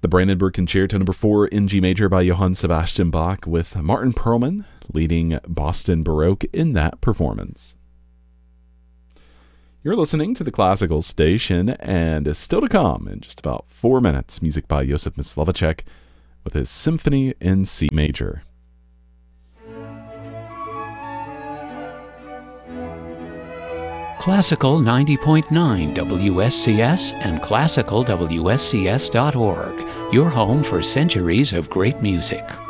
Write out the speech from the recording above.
The Brandenburg Concerto No. 4 in G major by Johann Sebastian Bach, with Martin Perlman leading Boston Baroque in that performance. You're listening to the Classical Station, and still to come in just about 4 minutes, music by Josef Myslavacek with his Symphony in C major. Classical 90.9 WSCS and classicalwscs.org, your home for centuries of great music.